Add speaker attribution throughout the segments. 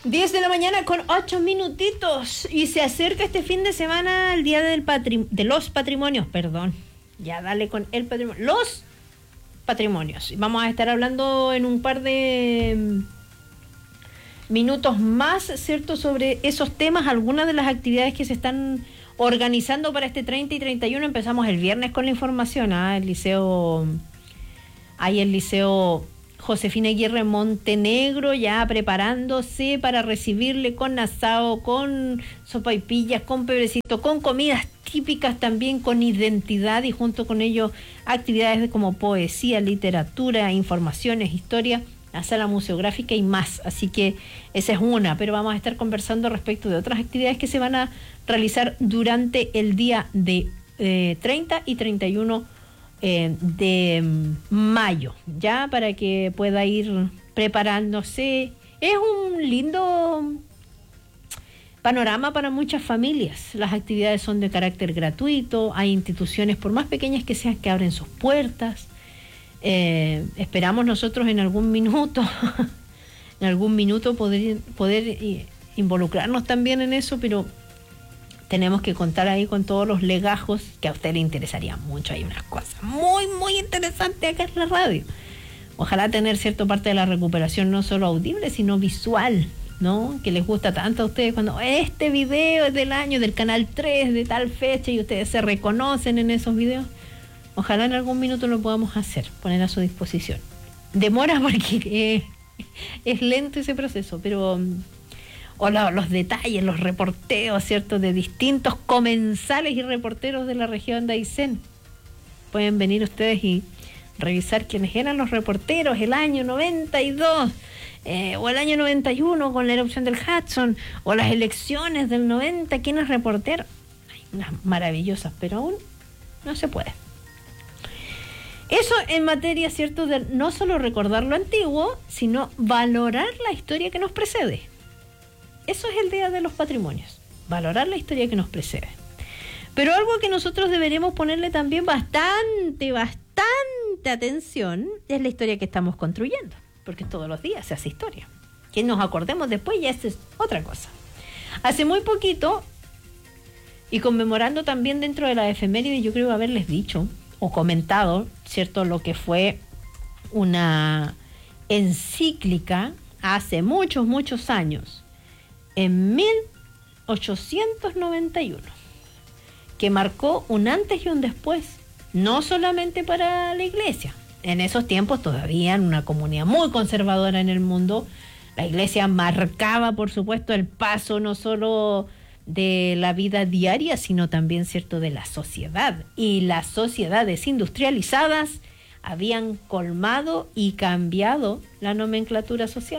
Speaker 1: 10 de la mañana con 8 minutitos y se acerca este fin de semana el día de los patrimonios, perdón. Ya dale con el patrimonio. Los patrimonios. Vamos a estar hablando en un par de minutos más, ¿cierto?, sobre esos temas, algunas de las actividades que se están organizando para este 30 y 31. Empezamos el viernes con la información, el liceo Josefina Aguirre Montenegro ya preparándose para recibirle con asado, con sopaipillas, con pebrecito, con comidas típicas también, con identidad y junto con ello actividades como poesía, literatura, informaciones, historia, la sala museográfica y más. Así que esa es una, pero vamos a estar conversando respecto de otras actividades que se van a realizar durante el día de 30 y 31 de mayo, ya para que pueda ir preparándose. Es un lindo panorama para muchas familias. Las actividades son de carácter gratuito, hay instituciones, por más pequeñas que sean, que abren sus puertas. Esperamos nosotros en algún minuto poder involucrarnos también en eso, pero tenemos que contar ahí con todos los legajos que a usted le interesaría mucho. Hay unas cosas muy, muy interesantes acá en la radio. Ojalá tener cierta parte de la recuperación no solo audible, sino visual, ¿no? Que les gusta tanto a ustedes cuando este video es del año, del canal 3, de tal fecha, y ustedes se reconocen en esos videos. Ojalá en algún minuto lo podamos hacer, poner a su disposición. Demora porque es lento ese proceso, pero... los detalles, los reporteos, ¿cierto?, de distintos comensales y reporteros de la región de Aysén. Pueden venir ustedes y revisar quiénes eran los reporteros el año 92 o el año 91 con la erupción del Hudson, o las elecciones del 90, quién es reportero. Hay unas maravillosas, pero aún no se puede. Eso en materia, ¿cierto?, de no solo recordar lo antiguo, sino valorar la historia que nos precede. Eso es el Día de los Patrimonios, valorar la historia que nos precede. Pero algo que nosotros deberemos ponerle también bastante atención es la historia que estamos construyendo, porque todos los días se hace historia. Que nos acordemos después ya es otra cosa. Hace muy poquito, y conmemorando también dentro de la efeméride, yo creo haberles dicho o comentado, ¿cierto?, lo que fue una encíclica hace muchos años, en 1891, que marcó un antes y un después, no solamente para la Iglesia. En esos tiempos todavía en una comunidad muy conservadora en el mundo, la Iglesia marcaba, por supuesto, el paso no solo de la vida diaria, sino también, cierto, de la sociedad. Y las sociedades industrializadas habían colmado y cambiado la nomenclatura social.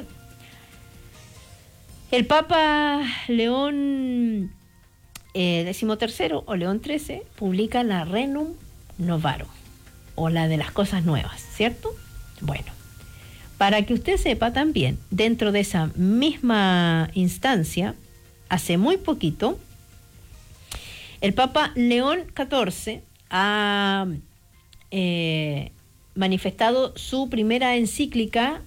Speaker 1: El Papa León XIII o León XIII publica la Renum Novarum, o la de las cosas nuevas, ¿cierto? Bueno, para que usted sepa también, dentro de esa misma instancia, hace muy poquito, el Papa León XIV ha manifestado su primera encíclica,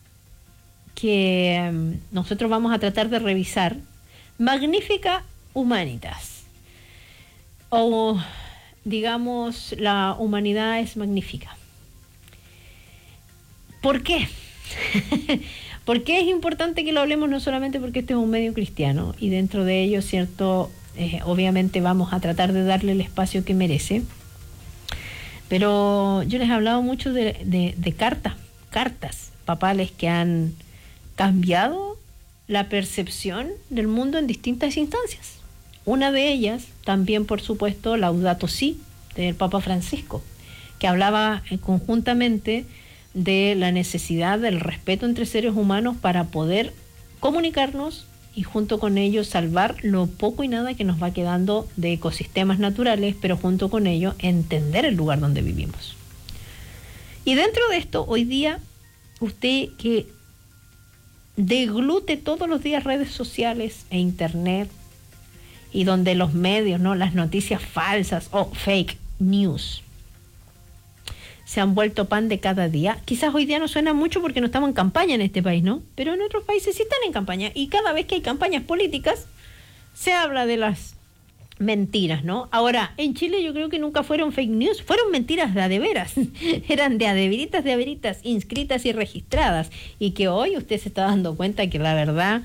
Speaker 1: que nosotros vamos a tratar de revisar, Magnificat Humanitas, o digamos, la humanidad es magnífica. ¿Por qué? ¿Por qué es importante que lo hablemos? No solamente porque este es un medio cristiano y dentro de ello, ¿cierto?, obviamente vamos a tratar de darle el espacio que merece, pero yo les he hablado mucho de cartas papales que han cambiado la percepción del mundo en distintas instancias. Una de ellas, también por supuesto, Laudato Si, del Papa Francisco, que hablaba conjuntamente de la necesidad del respeto entre seres humanos para poder comunicarnos y junto con ello salvar lo poco y nada que nos va quedando de ecosistemas naturales, pero junto con ello entender el lugar donde vivimos. Y dentro de esto, hoy día, usted que deglute todos los días redes sociales e internet, y donde los medios, ¿no?, las noticias falsas o fake news se han vuelto pan de cada día. Quizás hoy día no suena mucho porque no estamos en campaña en este país, ¿no? Pero en otros países sí están en campaña. Y cada vez que hay campañas políticas, se habla de las mentiras, ¿no? Ahora, en Chile yo creo que nunca fueron fake news, fueron mentiras de veras. Eran de veritas, inscritas y registradas. Y que hoy usted se está dando cuenta que la verdad,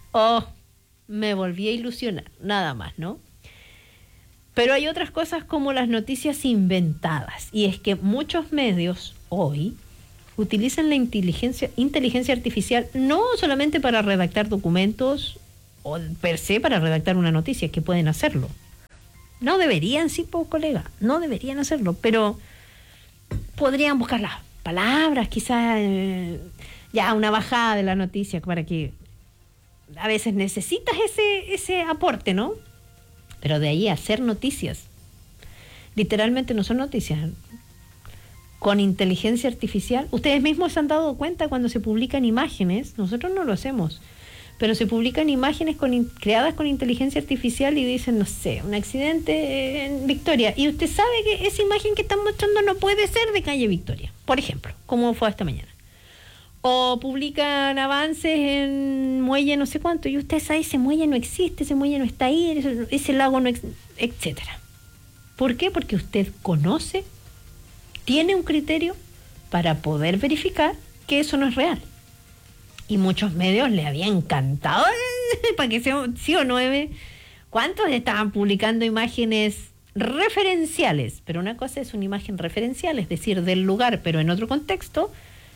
Speaker 1: me volví a ilusionar, nada más, ¿no? Pero hay otras cosas como las noticias inventadas, y es que muchos medios hoy utilizan la inteligencia artificial no solamente para redactar documentos o per se para redactar una noticia, que pueden hacerlo. No deberían, sí, colega, no deberían hacerlo, pero podrían buscar las palabras, quizás ya una bajada de la noticia, para que a veces necesitas ese aporte, ¿no? Pero de ahí a hacer noticias, literalmente no son noticias. Con inteligencia artificial, ustedes mismos se han dado cuenta cuando se publican imágenes, nosotros no lo hacemos, pero se publican imágenes creadas con inteligencia artificial y dicen, no sé, un accidente en Victoria, y usted sabe que esa imagen que están mostrando no puede ser de calle Victoria, por ejemplo, como fue esta mañana. O publican avances en muelle no sé cuánto, y usted sabe, ese muelle no existe, ese muelle no está ahí, ese lago no existe, etcétera. ¿Por qué? Porque usted conoce, tiene un criterio para poder verificar que eso no es real. Y muchos medios le había encantado, para que sea sí o no, ¿cuántos estaban publicando imágenes referenciales? Pero una cosa es una imagen referencial, es decir, del lugar, pero en otro contexto,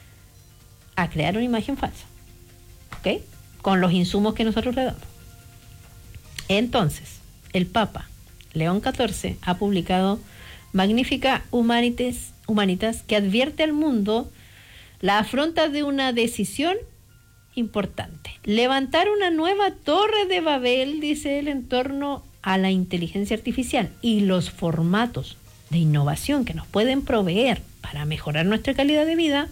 Speaker 1: a crear una imagen falsa, ¿ok? Con los insumos que nosotros le damos. Entonces, el Papa León XIV ha publicado Magnificat Humanitas, que advierte al mundo la afronta de una decisión importante. Levantar una nueva torre de Babel, dice él, en torno a la inteligencia artificial y los formatos de innovación que nos pueden proveer para mejorar nuestra calidad de vida,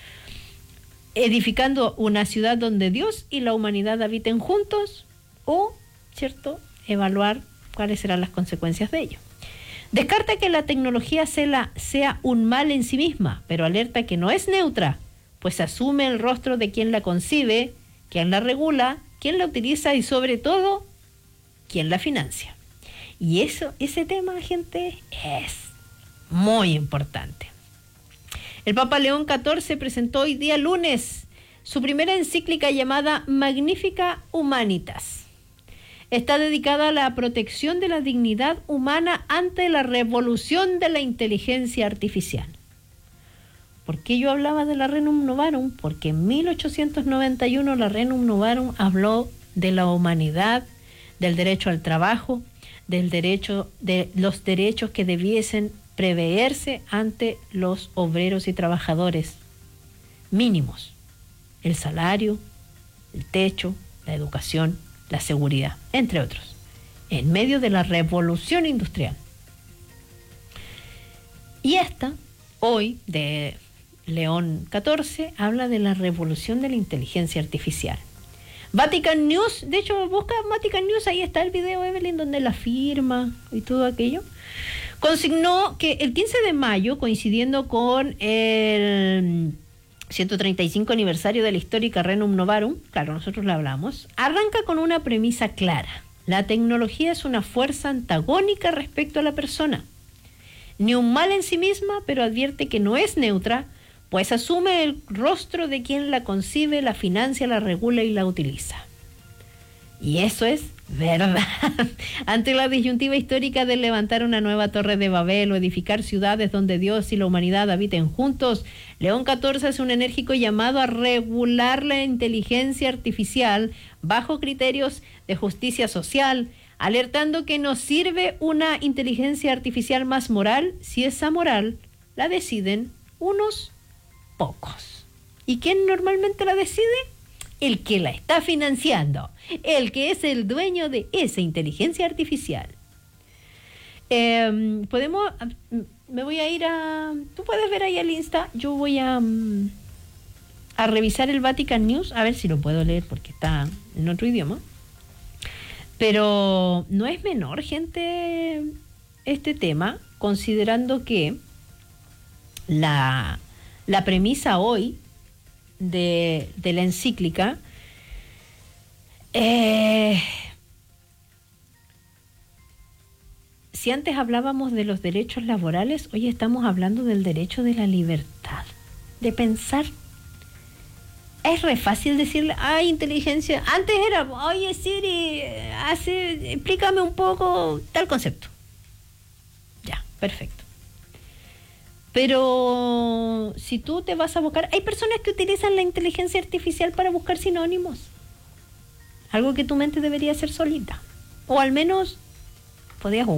Speaker 1: edificando una ciudad donde Dios y la humanidad habiten juntos, o, ¿cierto?, evaluar cuáles serán las consecuencias de ello. Descarta que la tecnología sea un mal en sí misma, pero alerta que no es neutra, pues asume el rostro de quien la concibe, quien la regula, quien la utiliza y sobre todo, quien la financia. Y ese tema, gente, es muy importante. El Papa León XIV presentó hoy día lunes su primera encíclica llamada Magnificat Humanitas. Está dedicada a la protección de la dignidad humana ante la revolución de la inteligencia artificial. ¿Por qué yo hablaba de la Rerum Novarum? Porque en 1891 la Rerum Novarum habló de la humanidad, del derecho al trabajo, de los derechos que debiesen preveerse ante los obreros y trabajadores mínimos: el salario, el techo, la educación, la seguridad, entre otros, en medio de la revolución industrial. Y esta, hoy, de León XIV, habla de la revolución de la inteligencia artificial. Vatican News, de hecho, busca Vatican News, ahí está el video, Evelyn, donde la firma y todo aquello. Consignó que el 15 de mayo, coincidiendo con el 135 aniversario de la histórica Rerum Novarum, claro, nosotros la hablamos, arranca con una premisa clara: la tecnología es una fuerza antagónica respecto a la persona, ni un mal en sí misma, pero advierte que no es neutra, pues asume el rostro de quien la concibe, la financia, la regula y la utiliza. Y eso es verdad. Ante la disyuntiva histórica de levantar una nueva torre de Babel o edificar ciudades donde Dios y la humanidad habiten juntos, León XIV hace un enérgico llamado a regular la inteligencia artificial bajo criterios de justicia social, alertando que no sirve una inteligencia artificial más moral si esa moral la deciden unos pocos. ¿Y quién normalmente la decide? El que la está financiando, el que es el dueño de esa inteligencia artificial. Me voy a ir a... Tú puedes ver ahí el Insta, yo voy a revisar el Vatican News, a ver si lo puedo leer porque está en otro idioma. Pero no es menor, gente, este tema, considerando que la premisa hoy de la encíclica, si antes hablábamos de los derechos laborales, hoy estamos hablando del derecho de la libertad, de pensar. Es re fácil decirle, ay, inteligencia. Antes era, oye, Siri, explícame un poco tal concepto. Ya, perfecto. Pero si tú te vas a buscar, hay personas que utilizan la inteligencia artificial para buscar sinónimos. Algo que tu mente debería hacer solita. O al menos podías